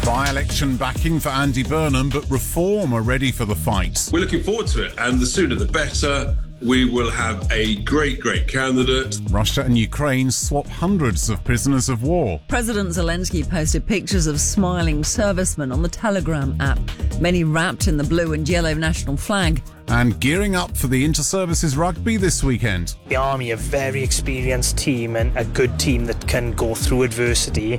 By-election backing for Andy Burnham, but Reform are ready for the fight. We're looking forward to it, and the sooner the better. We will have a great candidate. Russia and Ukraine swap hundreds of prisoners of war. President Zelensky posted pictures of smiling servicemen on the Telegram app, many wrapped in the blue and yellow national flag. And gearing up for the Inter-Services Rugby this weekend. The Army, a very experienced team and a good team that can go through adversity.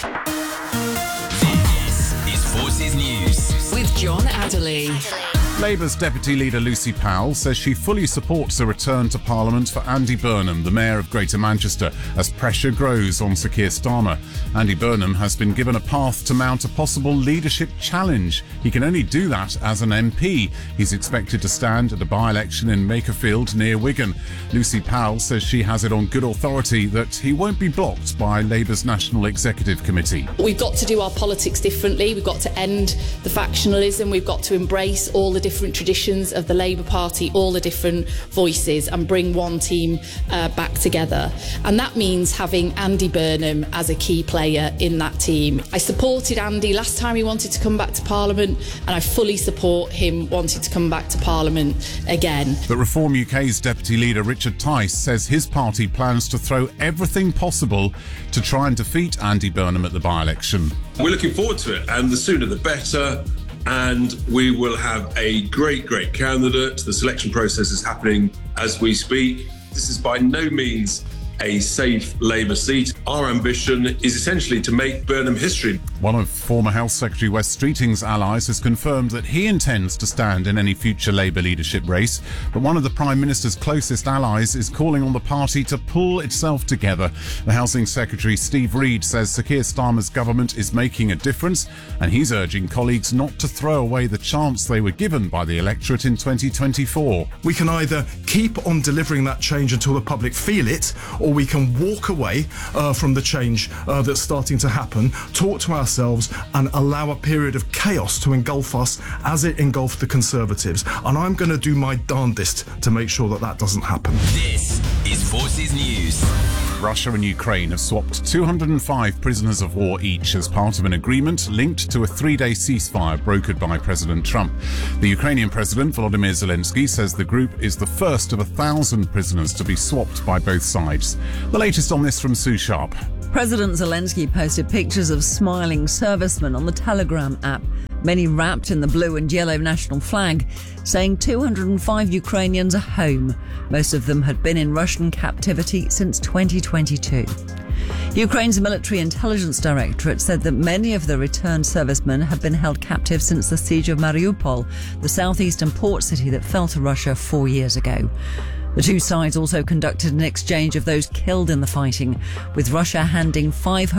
This is Forces News with John Adderley. Labour's Deputy Leader Lucy Powell says she fully supports a return to Parliament for Andy Burnham, the Mayor of Greater Manchester, as pressure grows on Sir Keir Starmer. Andy Burnham has been given a path to mount a possible leadership challenge. He can only do that as an MP. He's expected to stand at a by-election in Makerfield near Wigan. Lucy Powell says she has it on good authority that he won't be blocked by Labour's National Executive Committee. We've got to do our politics differently. We've got to end the factionalism. We've got to embrace all the different traditions of the Labour Party, all the different voices, and bring one team back together. And that means having Andy Burnham as a key player in that team. I supported Andy last time he wanted to come back to Parliament, and I fully support him wanting to come back to Parliament again. But Reform UK's Deputy Leader Richard Tice says his party plans to throw everything possible to try and defeat Andy Burnham at the by-election. We're looking forward to it, and the sooner the better. And we will have a great candidate. The selection process is happening as we speak. This is by no means a safe Labour seat. Our ambition is essentially to make Burnham history. One of former Health Secretary Wes Streeting's allies has confirmed that he intends to stand in any future Labour leadership race, but one of the Prime Minister's closest allies is calling on the party to pull itself together. The Housing Secretary Steve Reed says Sir Keir Starmer's government is making a difference, and he's urging colleagues not to throw away the chance they were given by the electorate in 2024. We can either keep on delivering that change until the public feel it, or we can walk away from the change that's starting to happen, talk to ourselves and allow a period of chaos to engulf us as it engulfed the Conservatives. And I'm going to do my darndest to make sure that that doesn't happen. This is Forces News. Russia and Ukraine have swapped 205 prisoners of war each as part of an agreement linked to a 3-day ceasefire brokered by President Trump. The Ukrainian President Volodymyr Zelensky says the group is the first of 1,000 prisoners to be swapped by both sides. The latest on this from Sue Sharp. President Zelensky posted pictures of smiling servicemen on the Telegram app, many wrapped in the blue and yellow national flag, saying 205 Ukrainians are home. Most of them had been in Russian captivity since 2022. Ukraine's military intelligence directorate said that many of the returned servicemen have been held captive since the siege of Mariupol, the southeastern port city that fell to Russia 4 years ago. The two sides also conducted an exchange of those killed in the fighting, with Russia handing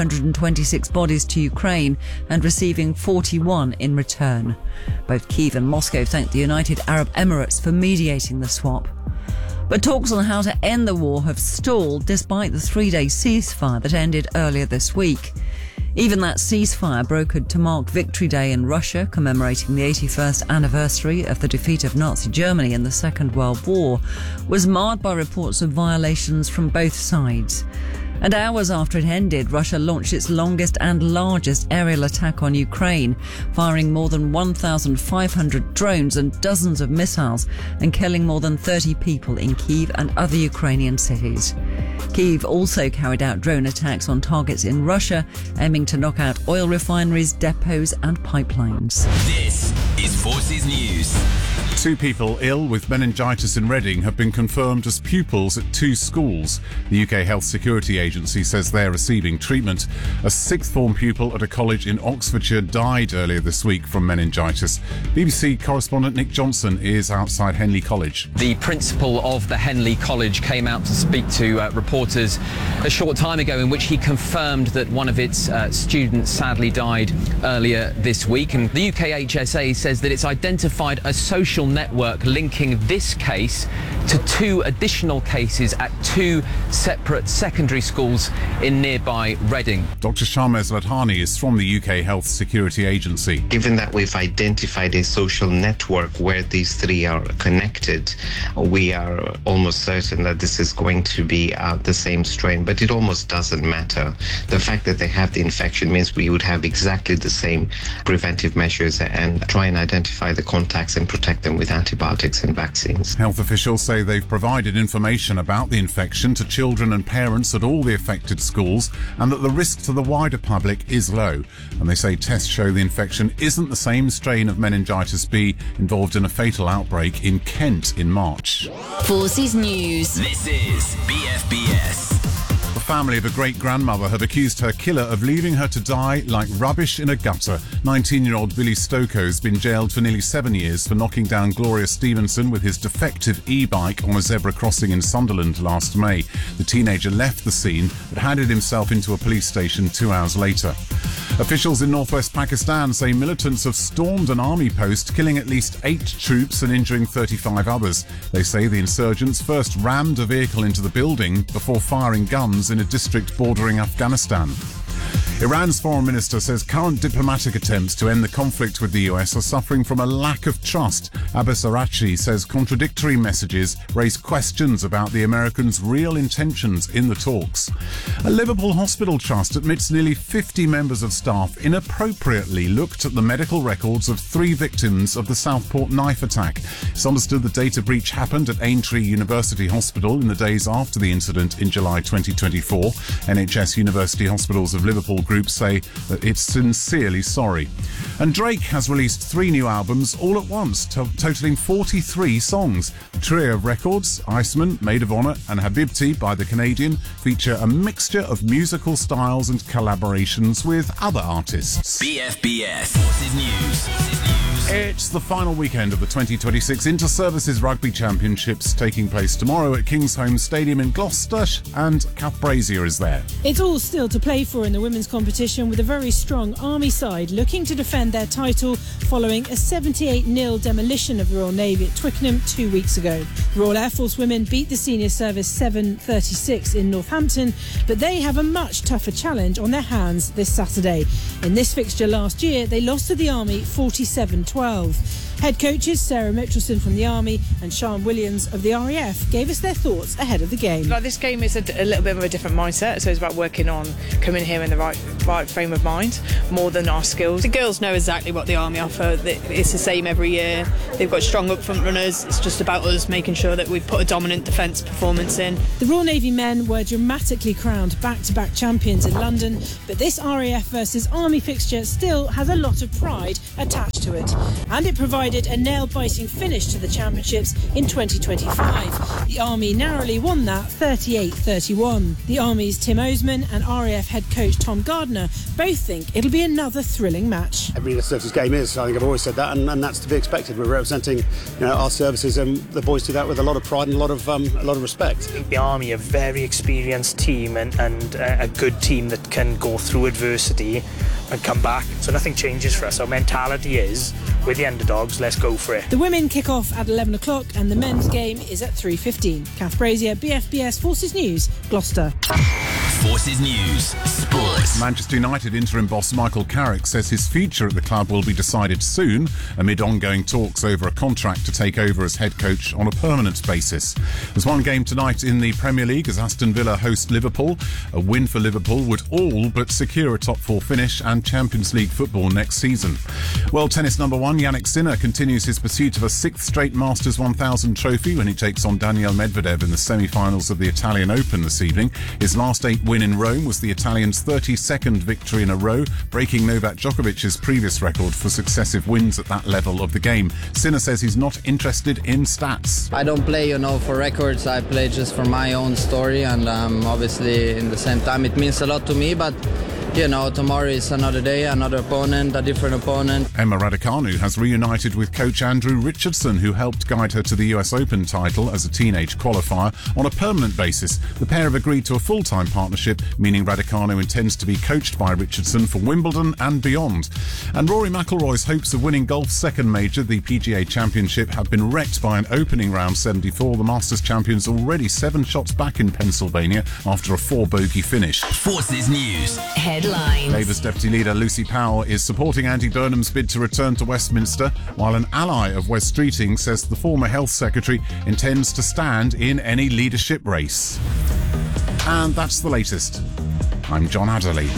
526 bodies to Ukraine and receiving 41 in return. Both Kyiv and Moscow thanked the United Arab Emirates for mediating the swap. But talks on how to end the war have stalled despite the 3-day ceasefire that ended earlier this week. Even that ceasefire, brokered to mark Victory Day in Russia, commemorating the 81st anniversary of the defeat of Nazi Germany in the Second World War, was marred by reports of violations from both sides. And hours after it ended, Russia launched its longest and largest aerial attack on Ukraine, firing more than 1,500 drones and dozens of missiles and killing more than 30 people in Kyiv and other Ukrainian cities. Kyiv also carried out drone attacks on targets in Russia, aiming to knock out oil refineries, depots and pipelines. This is Forces News. 2 people ill with meningitis in Reading have been confirmed as pupils at 2 schools. The UK Health Security Agency says they're receiving treatment. A 6th form pupil at a college in Oxfordshire died earlier this week from meningitis. BBC correspondent Nick Johnson is outside Henley College. The principal of the Henley College came out to speak to reporters a short time ago, in which he confirmed that one of its students sadly died earlier this week. And the UK HSA says that it's identified a social network linking this case to 2 additional cases at 2 separate secondary schools in nearby Reading. Dr. Sharmez Ladhani is from the UK Health Security Agency. Given that we've identified a social network where these 3 are connected, we are almost certain that this is going to be the same strain, but it almost doesn't matter. The fact that they have the infection means we would have exactly the same preventive measures and try and identify the contacts and protect them with antibiotics and vaccines. Health officials say they've provided information about the infection to children and parents at all the affected schools and that the risk to the wider public is low. And they say tests show the infection isn't the same strain of meningitis B involved in a fatal outbreak in Kent in March. Forces News. This is BFBS. The family of a great-grandmother have accused her killer of leaving her to die like rubbish in a gutter. 19-year-old Billy Stokoe has been jailed for nearly 7 years for knocking down Gloria Stevenson with his defective e-bike on a zebra crossing in Sunderland last May. The teenager left the scene but handed himself into a police station 2 hours later. Officials in northwest Pakistan say militants have stormed an army post, killing at least 8 troops and injuring 35 others. They say the insurgents first rammed a vehicle into the building before firing guns in a district bordering Afghanistan. Iran's foreign minister says current diplomatic attempts to end the conflict with the US are suffering from a lack of trust. Abbas Araghchi says contradictory messages raise questions about the Americans' real intentions in the talks. A Liverpool hospital trust admits nearly 50 members of staff inappropriately looked at the medical records of 3 victims of the Southport knife attack. It's understood the data breach happened at Aintree University Hospital in the days after the incident in July 2024. NHS University Hospitals of Liverpool group say that it's sincerely sorry. And Drake has released 3 new albums all at once, totaling 43 songs. The trio of records, Iceman, Maid of Honor and Habibti by the Canadian, feature a mixture of musical styles and collaborations with other artists. BFBS Forces News. It's the final weekend of the 2026 Inter-Services Rugby Championships, taking place tomorrow at Kingsholm Stadium in Gloucester, and Kath Brazier is there. It's all still to play for in the women's competition, with a very strong Army side looking to defend their title following a 78-0 demolition of the Royal Navy at Twickenham 2 weeks ago. The Royal Air Force women beat the senior service 7-36 in Northampton, but they have a much tougher challenge on their hands this Saturday. In this fixture last year, they lost to the Army 47-12. Head coaches Sarah Mitchelson from the Army and Sian Williams of the RAF gave us their thoughts ahead of the game. Like, this game is a little bit of a different mindset, so it's about working on coming here in the right frame of mind more than our skills. The girls know exactly what the Army offer. It's the same every year. They've got strong up front runners. It's just about us making sure that we put a dominant defence performance in. The Royal Navy men were dramatically crowned back-to-back champions in London, but this RAF versus Army fixture still has a lot of pride attached to it, and it provides a nail-biting finish to the championships in 2025. The Army narrowly won that 38-31. The Army's Tim Osman and RAF head coach Tom Gardner both think it'll be another thrilling match. Every services game is, I think I've always said that, and that's to be expected. We're representing, our services, and the boys do that with a lot of pride and a lot of respect. The Army are a very experienced team and a good team that can go through adversity and come back. So nothing changes for us. Our mentality is, we're the underdogs, let's go for it. The women kick off at 11 o'clock and the men's game is at 3:15. Kath Brazier, BFBS Forces News, Gloucester. Forces News. Sports. Manchester United interim boss Michael Carrick says his future at the club will be decided soon, amid ongoing talks over a contract to take over as head coach on a permanent basis. There's one game tonight in the Premier League as Aston Villa host Liverpool. A win for Liverpool would all but secure a top 4 finish and Champions League football next season. World tennis number 1 Jannik Sinner continues his pursuit of a 6th straight Masters 1000 trophy when he takes on Daniil Medvedev in the semi-finals of the Italian Open this evening. His last 8 win in Rome was the Italian's 32nd victory in a row, breaking Novak Djokovic's previous record for successive wins at that level of the game. Sinner says he's not interested in stats. I don't play, for records. I play just for my own story, and obviously in the same time it means a lot to me, but tomorrow is another day, another opponent, a different opponent. Emma Raducanu has reunited with coach Andrew Richardson, who helped guide her to the US Open title as a teenage qualifier on a permanent basis. The pair have agreed to a full-time partnership, meaning Raducanu intends to be coached by Richardson for Wimbledon and beyond. And Rory McIlroy's hopes of winning golf's second major, the PGA Championship, have been wrecked by an opening round 74. The Masters champions already 7 shots back in Pennsylvania after a 4-bogey finish. Forces News. Headlines. Labour's Deputy Leader Lucy Powell is supporting Andy Burnham's bid to return to Westminster, while an ally of West Streeting says the former Health Secretary intends to stand in any leadership race. And that's the latest. I'm John Adderley.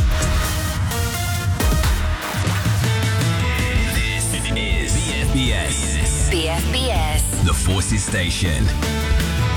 This is BFBS. BFBS. The Forces Station.